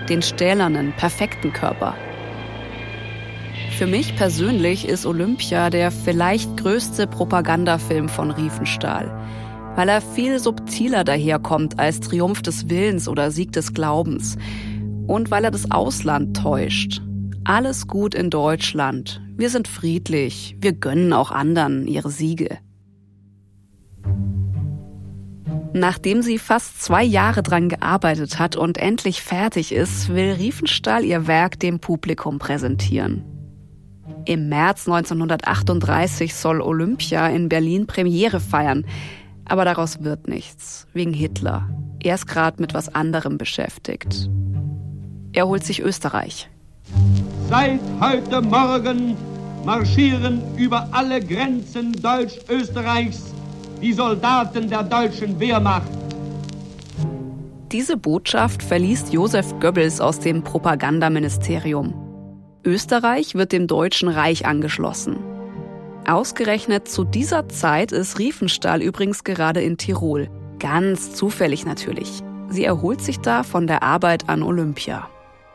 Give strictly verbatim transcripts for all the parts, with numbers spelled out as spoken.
den stählernen, perfekten Körper. Für mich persönlich ist Olympia der vielleicht größte Propagandafilm von Riefenstahl, weil er viel subtiler daherkommt als Triumph des Willens oder Sieg des Glaubens und weil er das Ausland täuscht. Alles gut in Deutschland, wir sind friedlich, wir gönnen auch anderen ihre Siege. Nachdem sie fast zwei Jahre dran gearbeitet hat und endlich fertig ist, will Riefenstahl ihr Werk dem Publikum präsentieren. Im März neunzehnhundertachtunddreißig soll Olympia in Berlin Premiere feiern. Aber daraus wird nichts, wegen Hitler. Er ist gerade mit was anderem beschäftigt. Er holt sich Österreich. Seit heute Morgen marschieren über alle Grenzen Deutsch-Österreichs die Soldaten der deutschen Wehrmacht. Diese Botschaft verliest Josef Goebbels aus dem Propagandaministerium. Österreich wird dem Deutschen Reich angeschlossen. Ausgerechnet zu dieser Zeit ist Riefenstahl übrigens gerade in Tirol. Ganz zufällig natürlich. Sie erholt sich da von der Arbeit an Olympia.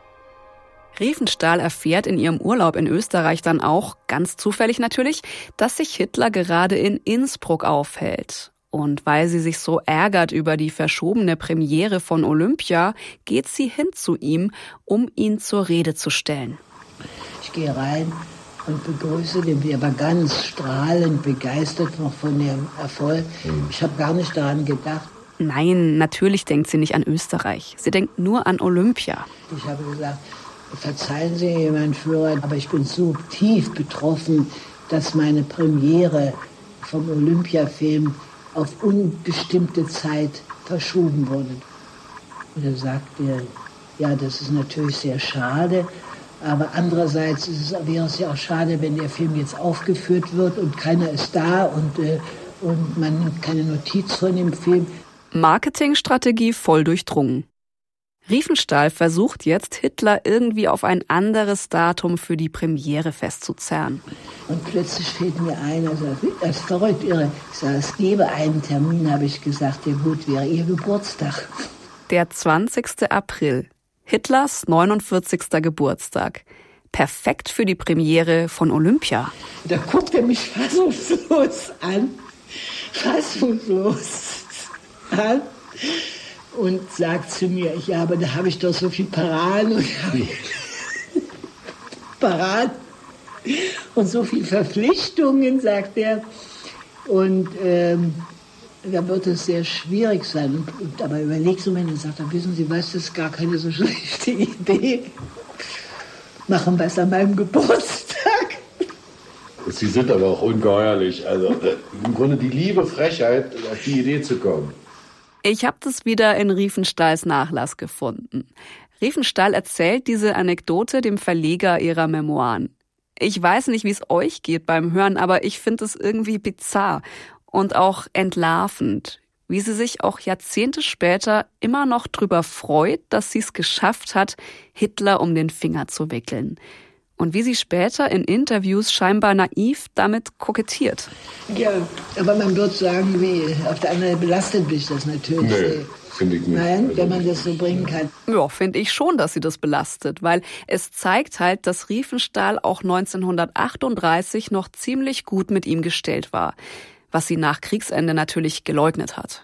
Riefenstahl erfährt in ihrem Urlaub in Österreich dann auch, ganz zufällig natürlich, dass sich Hitler gerade in Innsbruck aufhält. Und weil sie sich so ärgert über die verschobene Premiere von Olympia, geht sie hin zu ihm, um ihn zur Rede zu stellen. Ich gehe rein und begrüße den, der war ganz strahlend begeistert noch von dem Erfolg. Ich habe gar nicht daran gedacht. Nein, natürlich denkt sie nicht an Österreich. Sie denkt nur an Olympia. Ich habe gesagt, verzeihen Sie, mein Führer, aber ich bin so tief betroffen, dass meine Premiere vom Olympiafilm auf unbestimmte Zeit verschoben wurde. Und er sagte, ja, das ist natürlich sehr schade. Aber andererseits ist es, wäre es ja auch schade, wenn der Film jetzt aufgeführt wird und keiner ist da und, äh, und man nimmt keine Notiz von dem Film. Marketingstrategie voll durchdrungen. Riefenstahl versucht jetzt, Hitler irgendwie auf ein anderes Datum für die Premiere festzuzerren. Und plötzlich fällt mir ein, also das ist verrückt, irre. Ich sage, es gäbe einen Termin, habe ich gesagt, der gut wäre, Ihr Geburtstag. Der zwanzigster April. Hitlers neunundvierzigster Geburtstag. Perfekt für die Premiere von Olympia. Da guckt er mich fassungslos an, fassungslos an und sagt zu mir, ja, aber da habe ich doch so viel Paraden und Paraden und so viel Verpflichtungen, sagt er. Und ähm, da wird es sehr schwierig sein. Und, und, aber überlegt so, wenn er sagt, wissen Sie was, das ist gar keine so schlechte Idee. Machen wir es an meinem Geburtstag. Sie sind aber auch ungeheuerlich. Also im Grunde die liebe Frechheit, auf die Idee zu kommen. Ich habe das wieder in Riefenstahls Nachlass gefunden. Riefenstahl erzählt diese Anekdote dem Verleger ihrer Memoiren. Ich weiß nicht, wie es euch geht beim Hören, aber ich finde es irgendwie bizarr. Und auch entlarvend, wie sie sich auch Jahrzehnte später immer noch drüber freut, dass sie es geschafft hat, Hitler um den Finger zu wickeln. Und wie sie später in Interviews scheinbar naiv damit kokettiert. Ja, aber man wird sagen, wie auf der anderen Seite belastet mich das natürlich. Nee, finde ich nicht. Nein, wenn man das so bringen kann. Ja, finde ich schon, dass sie das belastet, weil es zeigt halt, dass Riefenstahl auch neunzehnhundertachtunddreißig noch ziemlich gut mit ihm gestellt war, was sie nach Kriegsende natürlich geleugnet hat.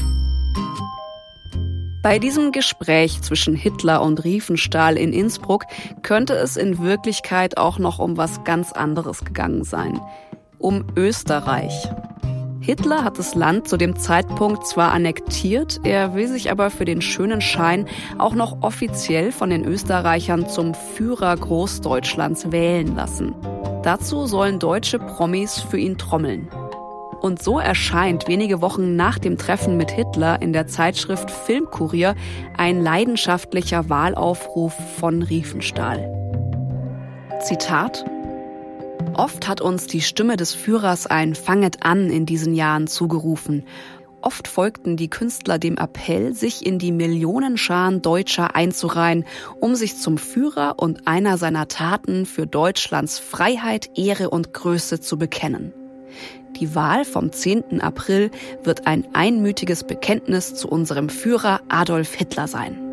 Bei diesem Gespräch zwischen Hitler und Riefenstahl in Innsbruck könnte es in Wirklichkeit auch noch um was ganz anderes gegangen sein. Um Österreich. Hitler hat das Land zu dem Zeitpunkt zwar annektiert, er will sich aber für den schönen Schein auch noch offiziell von den Österreichern zum Führer Großdeutschlands wählen lassen. Dazu sollen deutsche Promis für ihn trommeln. Und so erscheint wenige Wochen nach dem Treffen mit Hitler in der Zeitschrift Filmkurier ein leidenschaftlicher Wahlaufruf von Riefenstahl. Zitat: Oft hat uns die Stimme des Führers ein Fanget an in diesen Jahren zugerufen. Oft folgten die Künstler dem Appell, sich in die Millionenscharen Deutscher einzureihen, um sich zum Führer und einer seiner Taten für Deutschlands Freiheit, Ehre und Größe zu bekennen. Die Wahl vom zehnten April wird ein einmütiges Bekenntnis zu unserem Führer Adolf Hitler sein.